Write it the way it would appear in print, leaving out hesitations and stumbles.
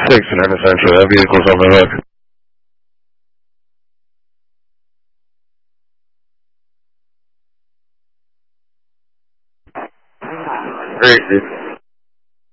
69 Central, that vehicle's on the hook. Great, dude.